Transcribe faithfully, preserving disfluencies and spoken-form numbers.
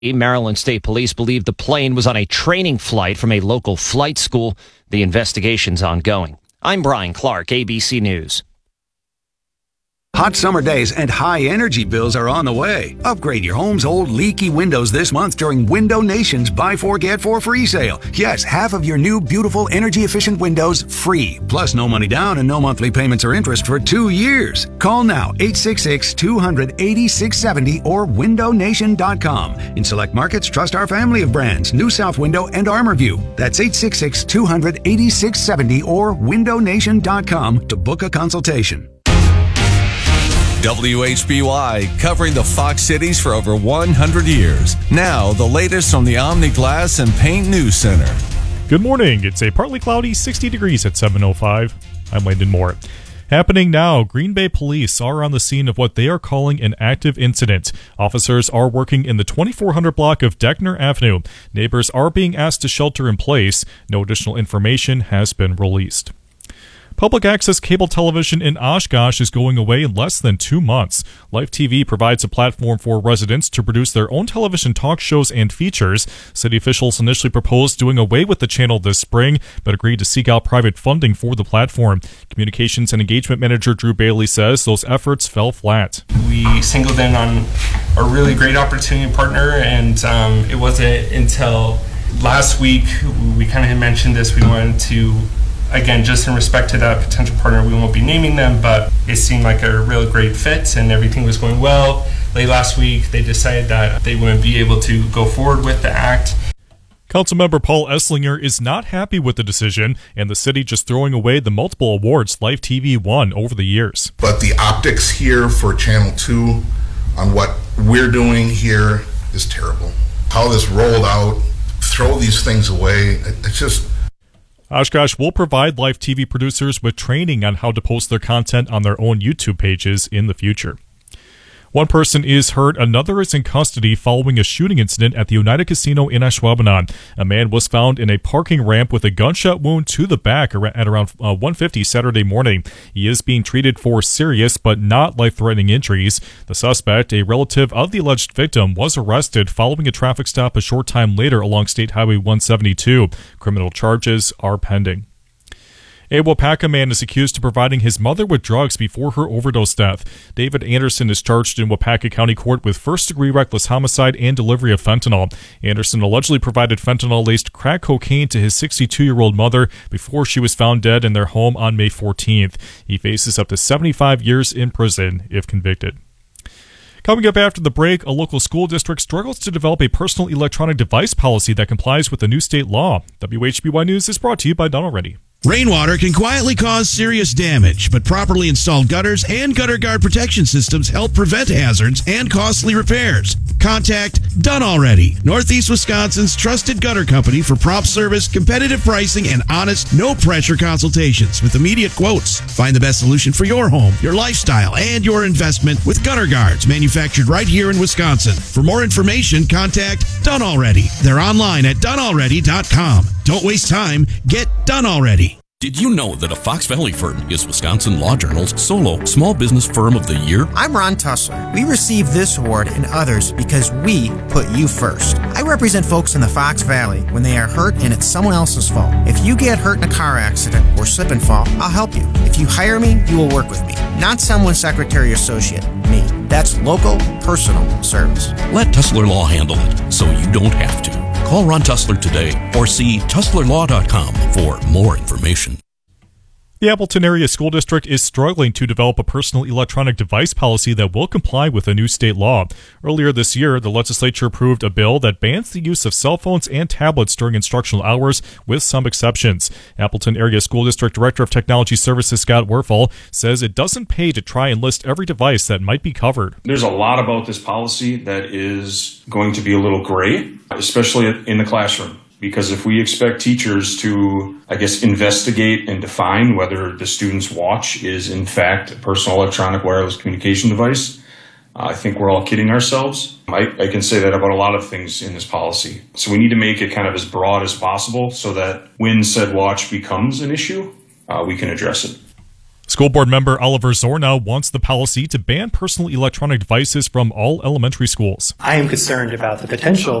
Maryland State Police believe the plane was on a training flight from a local flight school. The investigation's ongoing. I'm Brian Clark, A B C News. Hot summer days and high energy bills are on the way. Upgrade your home's old leaky windows this month during Window Nation's Buy Four Get Four free sale. Yes, half of your new beautiful energy efficient windows free. Plus no money down and no monthly payments or interest for two years. Call now eight six six, two hundred, eighty-six seventy or window nation dot com. In select markets, trust our family of brands, New South Window and ArmorView. That's eight six six, two hundred, eighty-six seventy or window nation dot com to book a consultation. W H B Y, covering the Fox Cities for over one hundred years. Now, the latest from the Omni Glass and Paint News Center. Good morning. It's a partly cloudy sixty degrees at seven oh five. I'm Landon Moore. Happening now, Green Bay police are on the scene of what they are calling an active incident. Officers are working in the twenty-four hundred block of Deckner Avenue. Neighbors are being asked to shelter in place. No additional information has been released. Public access cable television in Oshkosh is going away in less than two months. Life T V provides a platform for residents to produce their own television talk shows and features. City officials initially proposed doing away with the channel this spring, but agreed to seek out private funding for the platform. Communications and Engagement Manager Drew Bailey says those efforts fell flat. We singled in on a really great opportunity and partner, and um, it wasn't until last week we kind of had mentioned this. We wanted to, again, just in respect to that potential partner, we won't be naming them, but it seemed like a real great fit and everything was going well. Late last week, they decided that they wouldn't be able to go forward with the act. Councilmember Paul Esslinger is not happy with the decision and the city just throwing away the multiple awards Live T V won over the years. But the optics here for Channel two on what we're doing here is terrible. How this rolled out, throw these things away, it's just... Oshkosh will provide Live T V producers with training on how to post their content on their own YouTube pages in the future. One person is hurt, another is in custody following a shooting incident at the Oneida Casino in Ashwaubenon. A man was found in a parking ramp with a gunshot wound to the back at around uh, one fifty Saturday morning. He is being treated for serious but not life-threatening injuries. The suspect, a relative of the alleged victim, was arrested following a traffic stop a short time later along State Highway one seventy-two. Criminal charges are pending. A Waupaca man is accused of providing his mother with drugs before her overdose death. David Anderson is charged in Waupaca County Court with first-degree reckless homicide and delivery of fentanyl. Anderson allegedly provided fentanyl-laced crack cocaine to his sixty-two-year-old mother before she was found dead in their home on May fourteenth. He faces up to seventy-five years in prison if convicted. Coming up after the break, a local school district struggles to develop a personal electronic device policy that complies with the new state law. W H B Y News is brought to you by Donald Reddy. Rainwater can quietly cause serious damage, but properly installed gutters and gutter guard protection systems help prevent hazards and costly repairs. Contact Done Already, Northeast Wisconsin's trusted gutter company for prompt service, competitive pricing, and honest, no-pressure consultations with immediate quotes. Find the best solution for your home, your lifestyle, and your investment with gutter guards manufactured right here in Wisconsin. For more information, contact Done Already. They're online at done already dot com. Don't waste time. Get Done Already. Did you know that a Fox Valley firm is Wisconsin Law Journal's solo Small Business Firm of the Year? I'm Ron Tussler. We received this award and others because we put you first. I represent folks in the Fox Valley when they are hurt and it's someone else's fault. If you get hurt in a car accident or slip and fall, I'll help you. If you hire me, you will work with me. Not someone's secretary or associate. Me. That's local, personal service. Let Tussler Law handle it so you don't have to. Call Ron Tussler today or see tussler law dot com for more information. The Appleton Area School District is struggling to develop a personal electronic device policy that will comply with a new state law. Earlier this year, the legislature approved a bill that bans the use of cell phones and tablets during instructional hours, with some exceptions. Appleton Area School District Director of Technology Services Scott Werfel says it doesn't pay to try and list every device that might be covered. There's a lot about this policy that is going to be a little gray, especially in the classroom. Because if we expect teachers to, I guess, investigate and define whether the student's watch is in fact a personal electronic wireless communication device, uh, I think we're all kidding ourselves. I, I can say that about a lot of things in this policy. So we need to make it kind of as broad as possible so that when said watch becomes an issue, uh, we can address it. School board member Oliver Zornow wants the policy to ban personal electronic devices from all elementary schools. I am concerned about the potential